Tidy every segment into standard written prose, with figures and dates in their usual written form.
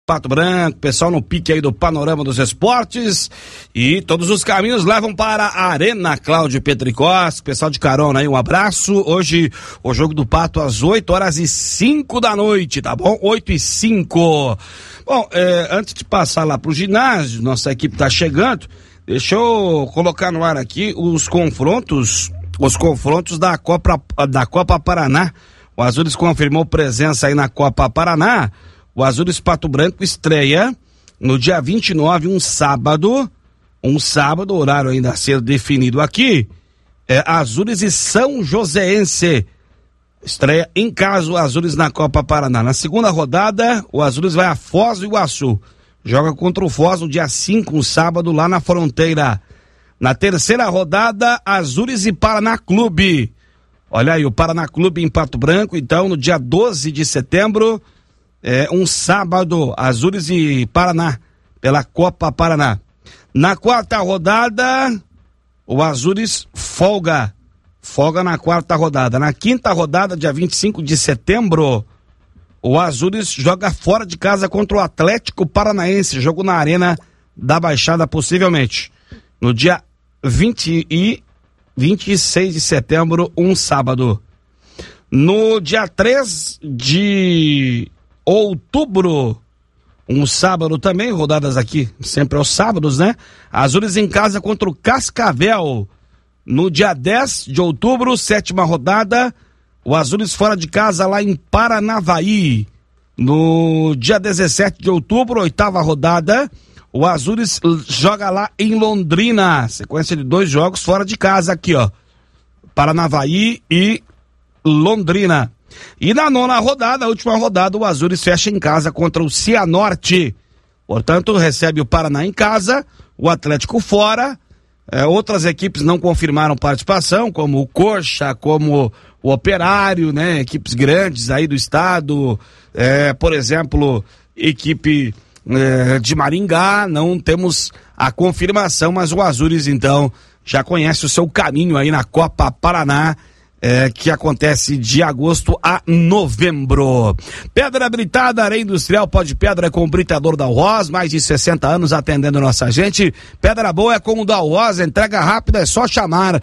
Pato Branco, pessoal no pique aí do Panorama dos Esportes, e todos os caminhos levam para a Arena Cláudio Petricós, pessoal de carona aí, um abraço. Hoje o jogo do Pato às 8h05 da noite, tá bom? 8h05. Bom, antes de passar lá pro ginásio, nossa equipe tá chegando, deixa eu colocar no ar aqui os confrontos da Copa Paraná. O Azures confirmou presença aí na Copa Paraná. O Azures Pato Branco estreia no dia 29, um sábado, horário ainda a ser definido aqui. Azures e São Joséense. Estreia em casa o Azures na Copa Paraná. Na segunda rodada, o Azures vai a Foz do Iguaçu. Joga contra o Foz no dia 5, um sábado, lá na fronteira. Na terceira rodada, Azures e Paraná Clube. Olha aí, o Paraná Clube em Pato Branco, então, no dia 12 de setembro, um sábado, Azures e Paraná, pela Copa Paraná. Na quarta rodada, o Azures folga na quarta rodada. Na quinta rodada, dia 25 de setembro, o Azures joga fora de casa contra o Atlético Paranaense, jogo na Arena da Baixada, possivelmente. No dia 26 de setembro, um sábado. No dia 3 de outubro, um sábado também, rodadas aqui, sempre aos sábados, né? Azures em casa contra o Cascavel. No dia 10 de outubro, sétima rodada, o Azures fora de casa lá em Paranavaí. No dia 17 de outubro, oitava rodada, o Azures joga lá em Londrina, sequência de 2 jogos fora de casa aqui, ó. Paranavaí e Londrina. E na nona rodada, a última rodada, o Azures fecha em casa contra o Cianorte. Portanto, recebe o Paraná em casa, o Atlético fora. Outras equipes não confirmaram participação, como o Coxa, como o Operário, né? Equipes grandes aí do estado, por exemplo, equipe de Maringá, não temos a confirmação, mas o Azures então já conhece o seu caminho aí na Copa Paraná, que acontece de agosto a novembro. Pedra Britada, Areia Industrial, Pó de Pedra com o Britador da Dalhoz, mais de 60 anos atendendo nossa gente. Pedra boa é com o Dalhoz, entrega rápida, é só chamar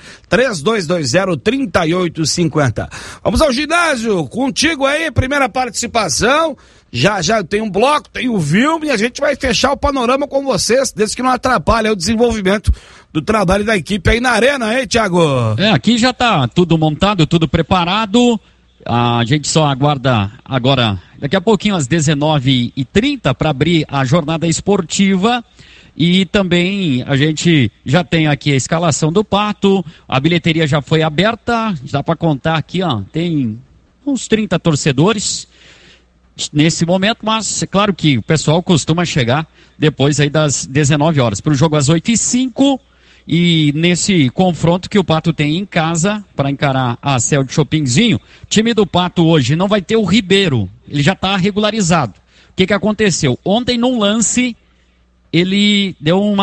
3220-3850. Vamos ao ginásio, contigo aí, primeira participação. Já tem um bloco, tem um filme e a gente vai fechar o panorama com vocês, desde que não atrapalhe o desenvolvimento do trabalho da equipe aí na arena, hein, Thiago? Aqui já tá tudo montado, tudo preparado. A gente só aguarda agora, daqui a pouquinho, às 19h30, para abrir a jornada esportiva. E também a gente já tem aqui a escalação do Pato, a bilheteria já foi aberta, dá para contar aqui, ó, tem uns 30 torcedores nesse momento, mas é claro que o pessoal costuma chegar depois aí das 19 horas, para o jogo às 8h05, e nesse confronto que o Pato tem em casa, para encarar a Céu de Chopinzinho, time do Pato hoje não vai ter o Ribeiro, ele já está regularizado. O que aconteceu? Ontem num lance, ele deu um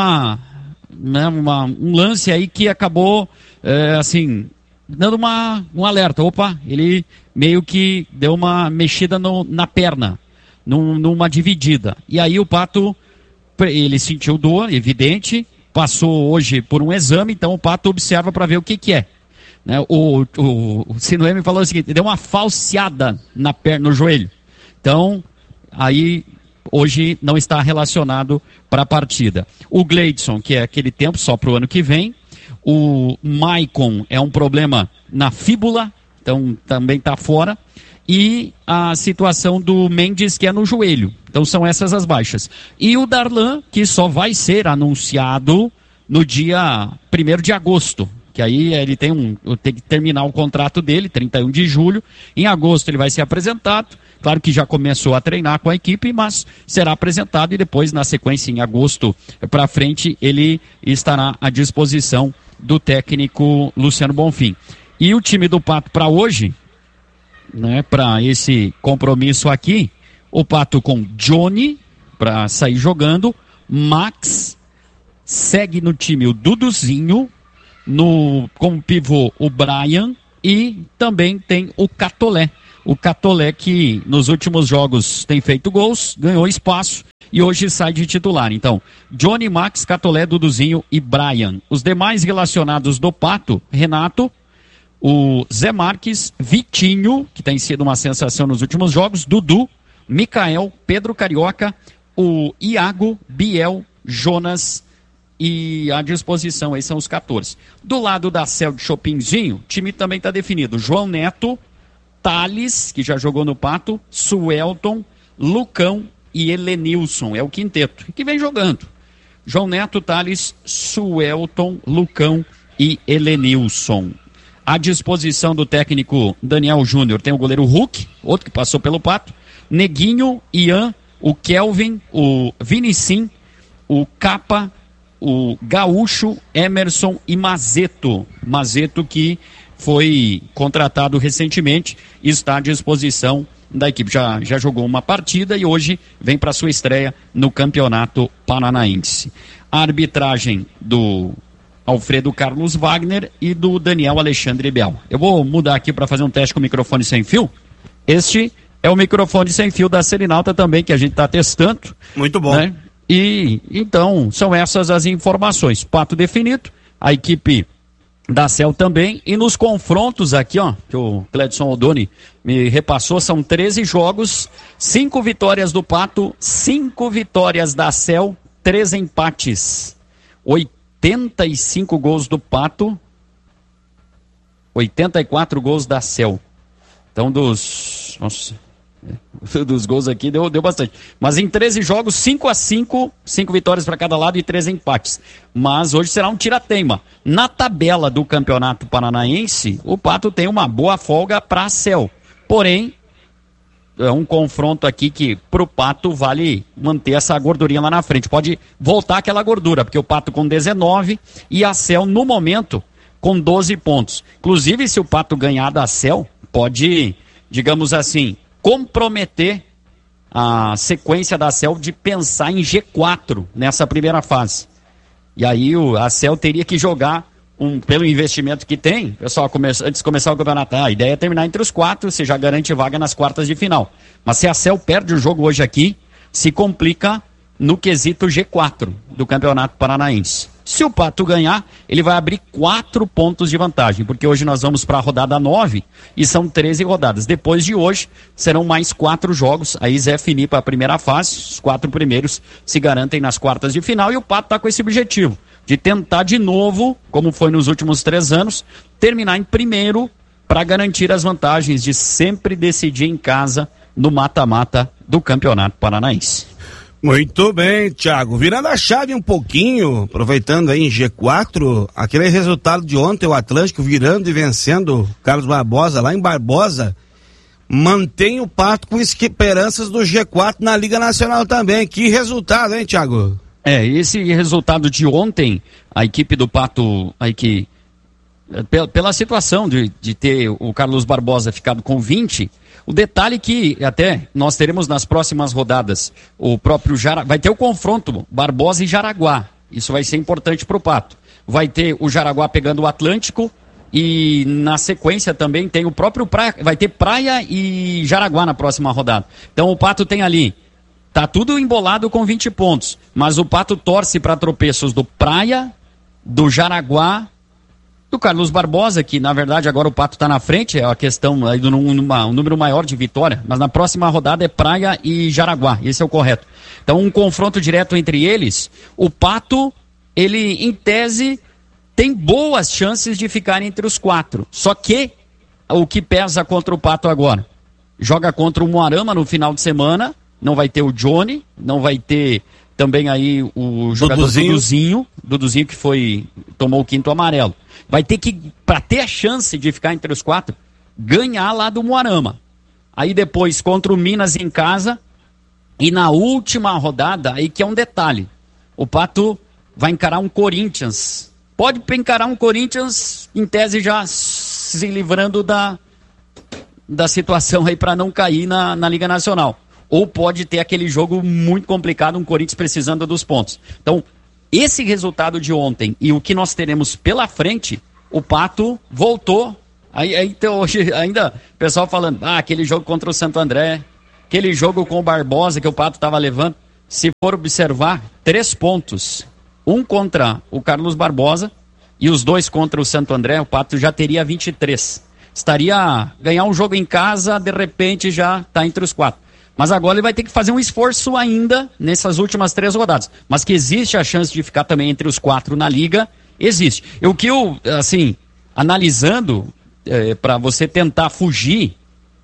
lance aí que acabou, dando um alerta. Opa, ele meio que deu uma mexida na perna, numa dividida. E aí o Pato, ele sentiu dor, evidente, passou hoje por um exame, então o Pato observa para ver o que é. Né? O Sinuemi falou o seguinte, deu uma falseada na perna, no joelho. Então, aí hoje não está relacionado para a partida. O Gleidson, que é aquele tempo só para o ano que vem. O Maicon é um problema na fíbula, então também está fora. E a situação do Mendes, que é no joelho. Então são essas as baixas. E o Darlan, que só vai ser anunciado no dia 1º de agosto. Que aí ele tem que terminar o contrato dele, 31 de julho. Em agosto ele vai ser apresentado. Claro que já começou a treinar com a equipe, mas será apresentado e depois, na sequência, em agosto para frente, ele estará à disposição do técnico Luciano Bonfim. E o time do Pato para hoje, né, para esse compromisso aqui, o Pato com Johnny para sair jogando, Max, segue no time o Duduzinho, como pivô o Brian, e também tem o Catolé. o Catolé, que nos últimos jogos tem feito gols, ganhou espaço e hoje sai de titular. Então, Johnny, Max, Catolé, Duduzinho e Brian. Os demais relacionados do Pato, Renato, o Zé Marques, Vitinho, que tem sido uma sensação nos últimos jogos, Dudu, Micael, Pedro Carioca, o Iago, Biel, Jonas e à disposição, aí são os 14. Do lado da Cel de Chopinzinho, o time também está definido. João Neto, Thales, que já jogou no Pato, Suelton, Lucão e Helenilson. É o quinteto que vem jogando. João Neto, Thales, Suelton, Lucão e Helenilson. À disposição do técnico Daniel Júnior tem o goleiro Hulk, outro que passou pelo Pato, Neguinho, Ian, o Kelvin, o Vinicim, o Capa, o Gaúcho, Emerson e Mazeto. Mazeto que foi contratado recentemente e está à disposição da equipe. Já jogou uma partida e hoje vem para sua estreia no Campeonato Paranaense. A arbitragem do Alfredo Carlos Wagner e do Daniel Alexandre Bial. Eu vou mudar aqui para fazer um teste com o microfone sem fio. Este é o microfone sem fio da Serenalta também, que a gente está testando. Muito bom. Né? E então, são essas as informações. Pato definido, a equipe da Cel também. E nos confrontos aqui, ó, que o Cledson Odoni me repassou, são 13 jogos, 5 vitórias do Pato, 5 vitórias da Cel, 3 empates. 85 gols do Pato, 84 gols da Cel. Então dos gols aqui deu bastante. Mas em 13 jogos, 5-5, 5 vitórias para cada lado e 3 empates. Mas hoje será um tira-teima. Na tabela do Campeonato Paranaense, o Pato tem uma boa folga para a Cel. Porém, é um confronto aqui que pro Pato vale manter essa gordurinha lá na frente. Pode voltar aquela gordura, porque o Pato com 19 e a Cel no momento com 12 pontos. Inclusive, se o Pato ganhar da Cel, pode, digamos assim, comprometer a sequência da Cel de pensar em G4 nessa primeira fase. E aí a Cel teria que jogar pelo investimento que tem, pessoal, antes de começar o campeonato, a ideia é terminar entre os 4, você já garante vaga nas quartas de final. Mas se a Cel perde o jogo hoje aqui, se complica no quesito G4 do Campeonato Paranaense. Se o Pato ganhar, ele vai abrir 4 pontos de vantagem, porque hoje nós vamos para a rodada 9 e são 13 rodadas. Depois de hoje, serão mais 4 jogos, aí Zé Fini para a primeira fase, os 4 primeiros se garantem nas quartas de final e o Pato está com esse objetivo de tentar de novo, como foi nos últimos 3 anos, terminar em primeiro para garantir as vantagens de sempre decidir em casa no mata-mata do Campeonato Paranaense. Muito bem, Thiago. Virando a chave um pouquinho, aproveitando aí em G4, aquele resultado de ontem, o Atlântico virando e vencendo Carlos Barbosa lá em Barbosa, mantém o Pato com esperanças do G4 na Liga Nacional também. Que resultado, hein, Thiago? Esse resultado de ontem, a equipe do Pato, aí que, pela situação de ter o Carlos Barbosa ficado com 20, o detalhe que até nós teremos nas próximas rodadas, o próprio vai ter o confronto Barbosa e Jaraguá, isso vai ser importante para o Pato. Vai ter o Jaraguá pegando o Atlântico e na sequência também tem o próprio Praia, vai ter Praia e Jaraguá na próxima rodada. Então o Pato tem ali, tá tudo embolado com 20 pontos, mas o Pato torce para tropeços do Praia, do Jaraguá, do Carlos Barbosa, que na verdade agora o Pato está na frente, é a questão aí de um número maior de vitória, mas na próxima rodada é Praia e Jaraguá, esse é o correto. Então um confronto direto entre eles, o Pato, ele em tese tem boas chances de ficar entre os 4, só que o que pesa contra o Pato agora, joga contra o Moarama no final de semana, não vai ter o Johnny, não vai ter também aí o jogador Duduzinho que tomou o 5º amarelo. Vai ter que, para ter a chance de ficar entre os 4, ganhar lá do Moarama. Aí depois contra o Minas em casa e na última rodada, aí que é um detalhe, o Pato vai encarar um Corinthians. Pode encarar um Corinthians, em tese já se livrando da situação aí para não cair na Liga Nacional. Ou pode ter aquele jogo muito complicado, um Corinthians precisando dos pontos. Então, esse resultado de ontem e o que nós teremos pela frente, o Pato voltou Aí então, hoje ainda o pessoal falando, aquele jogo contra o Santo André, aquele jogo com o Barbosa que o Pato estava levando, se for observar, 3 pontos, um contra o Carlos Barbosa e os 2 contra o Santo André, o Pato já teria 23. Ganhar um jogo em casa, de repente já está entre os 4. Mas agora ele vai ter que fazer um esforço ainda nessas últimas 3 rodadas. Mas que existe a chance de ficar também entre os 4 na liga, existe. O que eu, assim, analisando, para você tentar fugir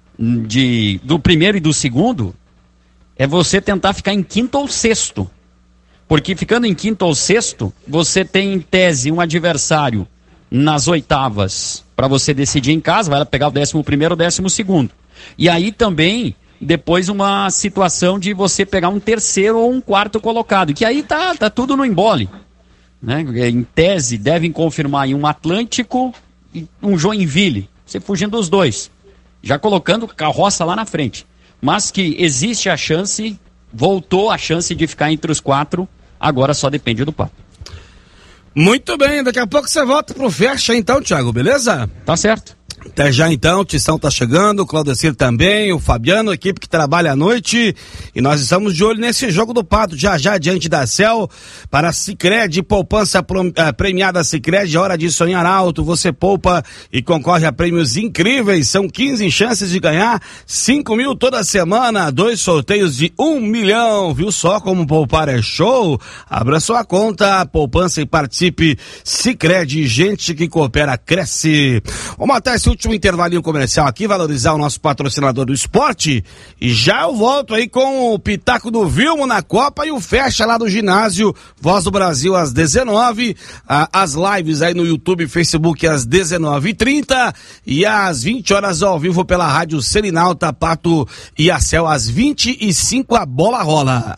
do primeiro e do segundo, é você tentar ficar em 5º ou 6º. Porque ficando em 5º ou 6º, você tem em tese um adversário nas oitavas para você decidir em casa, vai pegar o 11º ou 12º. E aí também, depois uma situação de você pegar um 3º ou um 4º colocado, que aí tá tudo no embole. Né? Em tese, devem confirmar aí um Atlântico e um Joinville, você fugindo dos 2, já colocando carroça lá na frente. Mas que existe a chance, voltou a chance de ficar entre os 4, agora só depende do Pato. Muito bem, daqui a pouco você volta pro Fecha então, Thiago, beleza? Tá certo. Até já então, o Tição tá chegando, o Claudecir também, o Fabiano, a equipe que trabalha à noite, e nós estamos de olho nesse jogo do Pato, já diante da Cel, para Sicredi, poupança premiada Sicredi, hora de sonhar alto, você poupa e concorre a prêmios incríveis, são 15 chances de ganhar 5 mil toda semana, 2 sorteios de 1 milhão, viu só como poupar é show? Abra sua conta, poupança e participe, Sicredi, gente que coopera, cresce. Vamos até esse último intervalinho comercial aqui, valorizar o nosso patrocinador do esporte, e já eu volto aí com o Pitaco do Vilmo na Copa e o Fecha lá do ginásio Voz do Brasil às 19h, as lives aí no YouTube e Facebook às 19h30 e às 20 horas ao vivo pela Rádio Selinalta, Pato e a Cel às 20h05 a bola rola.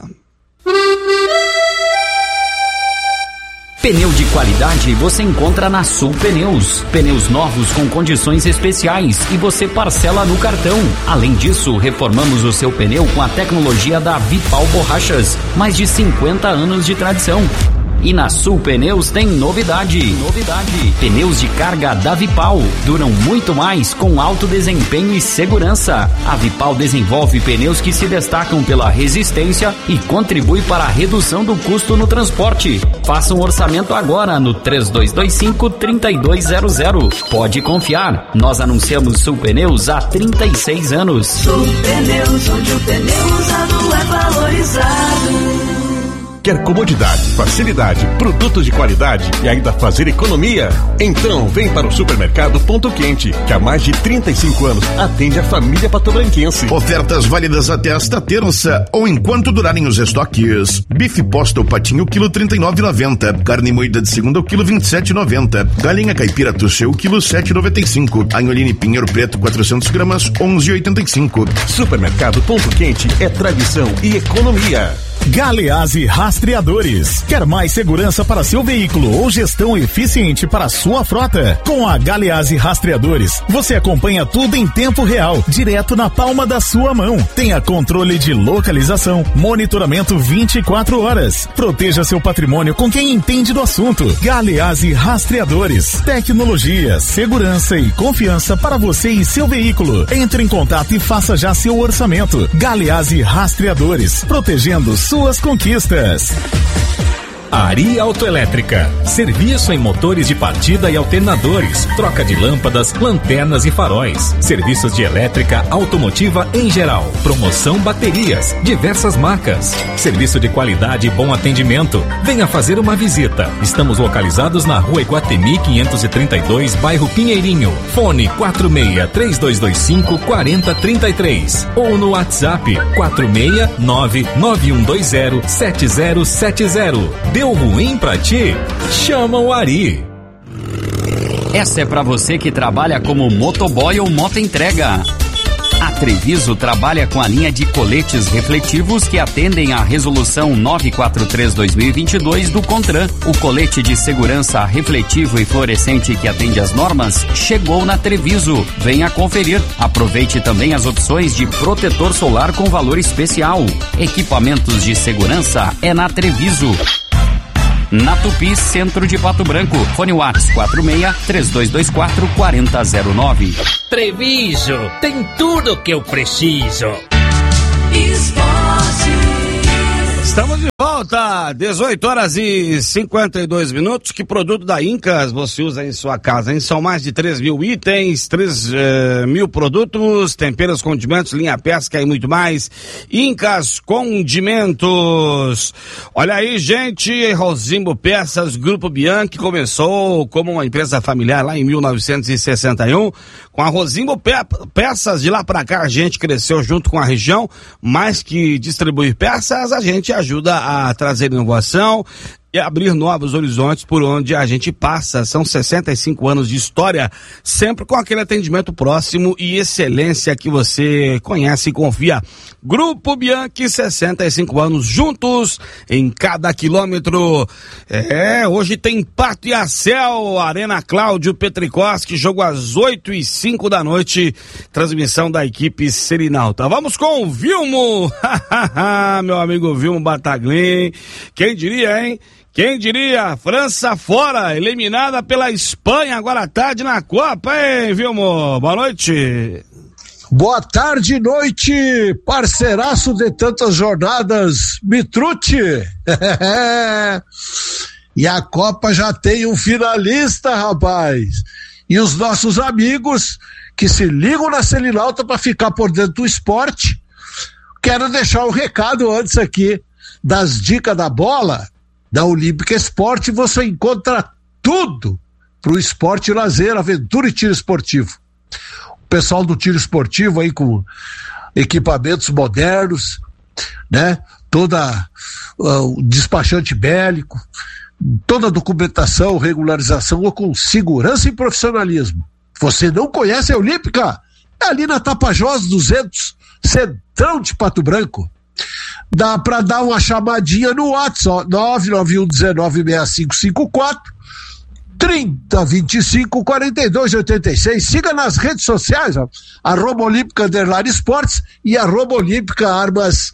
Pneu de qualidade você encontra na Sul Pneus. Pneus novos com condições especiais e você parcela no cartão. Além disso, reformamos o seu pneu com a tecnologia da Vipal Borrachas. Mais de 50 anos de tradição. E na Sul Pneus tem novidade. Pneus de carga da Vipal duram muito mais com alto desempenho e segurança. A Vipal desenvolve pneus que se destacam pela resistência e contribui para a redução do custo no transporte. Faça um orçamento agora no 3225-3200. Pode confiar, nós anunciamos Sul Pneus há 36 anos. Sul Pneus, onde o pneu usado é valorizado. Quer comodidade, facilidade, produtos de qualidade e ainda fazer economia? Então vem para o Supermercado Ponto Quente, que há mais de 35 anos atende a família patobranquense. Ofertas válidas até esta terça ou enquanto durarem os estoques. Bife posta o patinho, quilo 39,90. Carne moída de segunda, o quilo 27,90. Galinha caipira tuxê, o quilo 7,95. Anholine Pinheiro Preto, 400 gramas, 11,85. Supermercado Ponto Quente é tradição e economia. Galeazzi Rastreadores. Quer mais segurança para seu veículo ou gestão eficiente para sua frota? Com a Galeazzi Rastreadores, você acompanha tudo em tempo real, direto na palma da sua mão. Tenha controle de localização, monitoramento 24 horas. Proteja seu patrimônio com quem entende do assunto. Galeazzi Rastreadores. Tecnologia, segurança e confiança para você e seu veículo. Entre em contato e faça já seu orçamento. Galeazzi Rastreadores. Protegendo suas conquistas. Ari Autoelétrica. Serviço em motores de partida e alternadores, troca de lâmpadas, lanternas e faróis. Serviços de elétrica automotiva em geral. Promoção baterias, diversas marcas. Serviço de qualidade e bom atendimento. Venha fazer uma visita. Estamos localizados na Rua Iguatemi 532, bairro Pinheirinho. Fone 46-3225-4033 ou no WhatsApp 469-9120-7070. Deu ruim pra ti? Chama o Ari. Essa é pra você que trabalha como motoboy ou motoentrega. A Treviso trabalha com a linha de coletes refletivos que atendem à resolução 943/2022 do CONTRAN. O colete de segurança refletivo e fluorescente que atende às normas chegou na Treviso. Venha conferir. Aproveite também as opções de protetor solar com valor especial. Equipamentos de segurança é na Treviso. Na Tupi, centro de Pato Branco. Fone WhatsApp 46-3224-4009. Treviso, tem tudo que eu preciso. Estamos de volta, 18h52. Que produto da Incas você usa em sua casa, hein? São mais de 3.000 itens, 3.000 produtos, temperos, condimentos, linha pesca e muito mais. Incas Condimentos. Olha aí, gente, Rosimbo Peças, Grupo Bianchi começou como uma empresa familiar lá em 1961. Com a Rosimbo Peças, de lá pra cá a gente cresceu junto com a região. Mais que distribuir peças, a gente ajuda a trazer inovação e abrir novos horizontes por onde a gente passa. São 65 anos de história, sempre com aquele atendimento próximo e excelência que você conhece e confia. Grupo Bianchi, 65 anos juntos em cada quilômetro. Hoje tem Pato e Acel, Arena Cláudio Petricoski, jogo às 8h05 da noite, transmissão da equipe Serinalta. Vamos com o Vilmo, meu amigo Vilmo Bataglin. Quem diria, hein? Quem diria? França fora, eliminada pela Espanha agora à tarde na Copa, hein, Vilmo? Boa noite. Boa tarde, noite, parceiraço de tantas jornadas, Mitrucci. E a Copa já tem um finalista, rapaz. E os nossos amigos que se ligam na Serinalta para ficar por dentro do esporte, quero deixar um recado antes aqui das dicas da bola. Da Olímpica Esporte você encontra tudo pro esporte e lazer, aventura e tiro esportivo. O pessoal do tiro esportivo aí com equipamentos modernos, né? Toda o despachante bélico, toda a documentação, regularização com segurança e profissionalismo. Você não conhece a Olímpica? É ali na Tapajós 200, centrão de Pato Branco. Dá pra dar uma chamadinha no WhatsApp, 991196554, 3025-4286. Siga nas redes sociais, ó, @Olímpica_Esportes e @Olímpica_Armas_.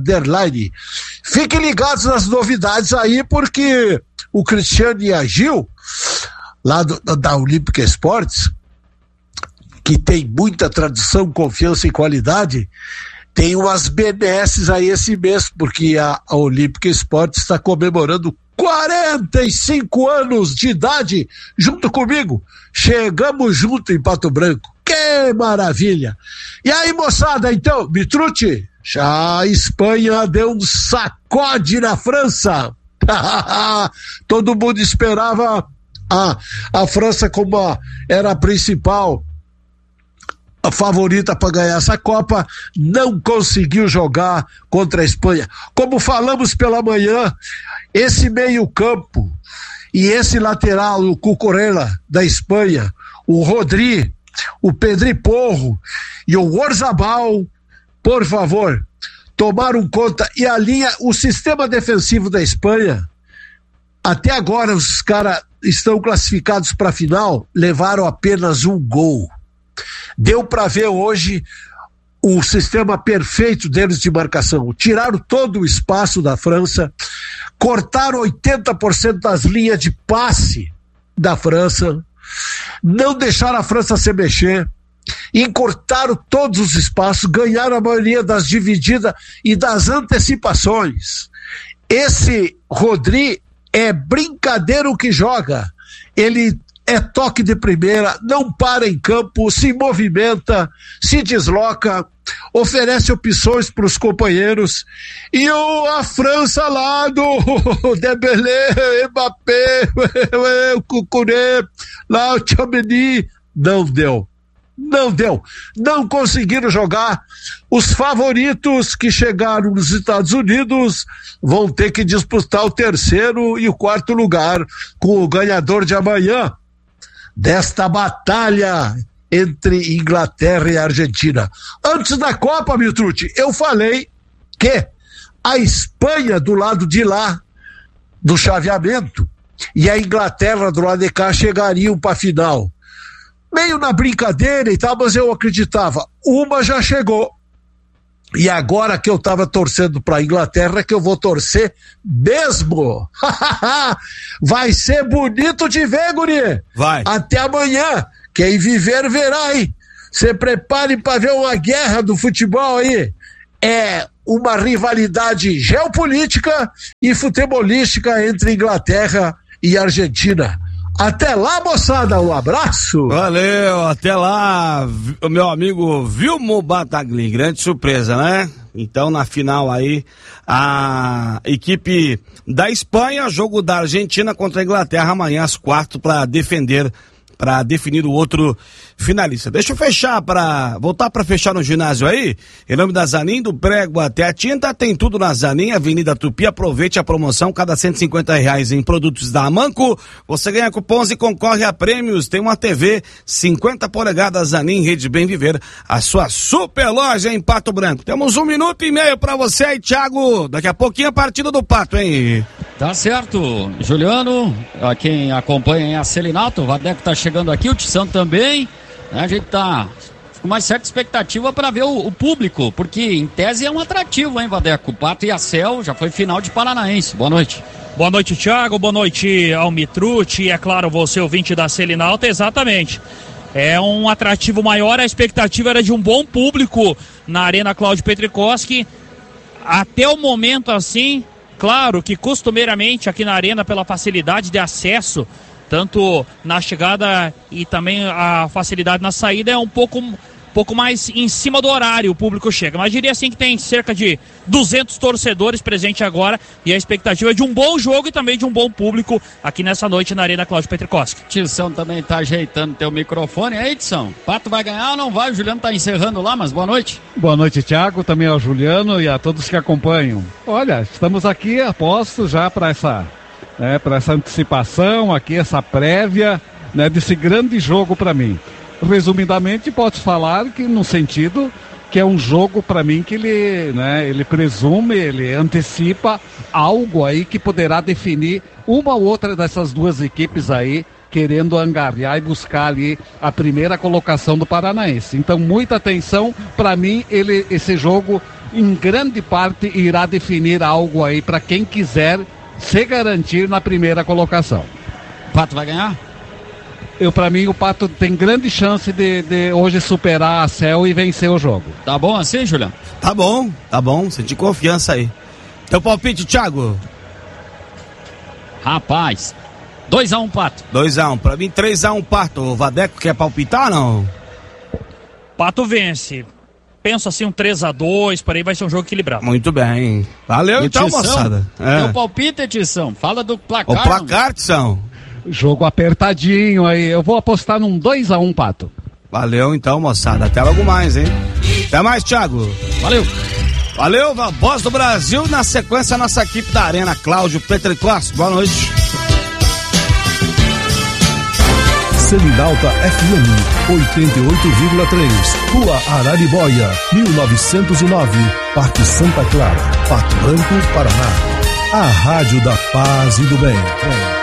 Fiquem ligados nas novidades aí, porque o Cristiano e a Gil, lá da Olímpica Esportes, que tem muita tradição, confiança e qualidade, tem umas benesses aí esse mês, porque a Olímpica Esportes está comemorando 45 anos de idade junto comigo. Chegamos junto em Pato Branco. Que maravilha! E aí, moçada, então, Mitrucci, já a Espanha deu um sacode na França. Todo mundo esperava a França como era a principal, a favorita para ganhar essa Copa, não conseguiu jogar contra a Espanha. Como falamos pela manhã, esse meio-campo e esse lateral, o Cucurella da Espanha, o Rodri, o Pedri Porro e o Orzabal, por favor, tomaram conta. E a linha, o sistema defensivo da Espanha, até agora os caras estão classificados para a final, levaram apenas um gol. Deu para ver hoje o sistema perfeito deles de marcação. Tiraram todo o espaço da França, cortaram 80% das linhas de passe da França, não deixaram a França se mexer, encurtaram todos os espaços, ganharam a maioria das divididas e das antecipações. Esse Rodri é brincadeira o que joga. Ele é toque de primeira, não para em campo, se movimenta, se desloca, oferece opções para os companheiros. E a França lá do Dembélé, Mbappé, o Cucuré, lá o Tchouaméni, não deu. Não conseguiram jogar. Os favoritos que chegaram nos Estados Unidos vão ter que disputar o terceiro e o quarto lugar com o ganhador de amanhã desta batalha entre Inglaterra e Argentina. Antes da Copa, Mitrucci, eu falei que a Espanha do lado de lá do chaveamento e a Inglaterra do lado de cá chegariam para a final. Meio na brincadeira e tal, mas eu acreditava. Uma já chegou. E agora que eu tava torcendo pra Inglaterra, que eu vou torcer mesmo. Vai ser bonito de ver, guri. Vai. Até amanhã. Quem viver, verá, hein? Se prepare pra ver uma guerra do futebol aí. É uma rivalidade geopolítica e futebolística entre Inglaterra e Argentina. Até lá, moçada, um abraço. Valeu, até lá, meu amigo Vilmo Bataglin, grande surpresa, né? Então, na final aí, a equipe da Espanha, jogo da Argentina contra a Inglaterra amanhã às 4 para definir o outro finalista. Deixa eu voltar para fechar no ginásio aí, em nome da Zanin, do prego até a tinta, tem tudo na Zanin, Avenida Tupi, aproveite a promoção, cada R$150 em produtos da Amanco, você ganha cupons e concorre a prêmios, tem uma TV 50 polegadas Zanin, Rede Bem Viver, a sua super loja em Pato Branco. Temos 1 minuto e meio para você aí, Thiago, daqui a pouquinho a partida do Pato, hein? Tá certo, Juliano, a quem acompanha é a Celinato, o Vadeco tá chegando aqui, o Tição também, a gente tá com mais certa expectativa para ver o público, porque em tese é um atrativo, hein, Vadeco? O Pato e a Cel já foi final de Paranaense. Boa noite. Boa noite, Thiago, boa noite ao Mitrucci e, é claro, você ouvinte da Celinato, exatamente. É um atrativo maior, a expectativa era de um bom público na Arena Cláudio Petrikowski. Até o momento, assim, claro que costumeiramente aqui na Arena, pela facilidade de acesso, tanto na chegada e também a facilidade na saída, é um pouco mais em cima do horário o público chega. Mas diria assim que tem cerca de 200 torcedores presentes agora e a expectativa é de um bom jogo e também de um bom público aqui nessa noite na Arena Cláudio Petrikowski. Tição também tá ajeitando teu microfone aí, Tição. Pato vai ganhar ou não vai? O Juliano tá encerrando lá, mas boa noite. Boa noite, Thiago, também ao Juliano e a todos que acompanham. Olha, estamos aqui apostos já para essa antecipação aqui, essa prévia, né, desse grande jogo para mim. Resumidamente, posso falar que no sentido que é um jogo para mim que ele presume, ele antecipa algo aí que poderá definir uma ou outra dessas duas equipes aí, querendo angariar e buscar ali a primeira colocação do Paranaense. Então, muita atenção, para mim, esse jogo em grande parte irá definir algo aí para quem quiser se garantir na primeira colocação. O Pato vai ganhar? Para mim, o Pato tem grande chance de hoje superar a Cel e vencer o jogo. Tá bom assim, Juliano? Tá bom, senti confiança aí. Teu palpite, Thiago? Rapaz, 2-1 Pato. 2-1, pra mim 3-1 Pato. O Vadeco quer palpitar ou não? Pato vence. Penso assim, um 3-2, por aí vai ser um jogo equilibrado. Muito bem. Valeu então, moçada. Teu palpite, Tição, fala do placar. O placar, Tição. Jogo apertadinho aí, eu vou apostar num 2-1, Pato. Valeu então, moçada, até logo mais, hein? Até mais, Thiago. Valeu, voz do Brasil, na sequência a nossa equipe da Arena Cláudio Petrikowski. Boa noite. Celindalta FM 88,3, Rua Araribóia, 1909, Parque Santa Clara, Pato Branco, Paraná. A Rádio da Paz e do Bem.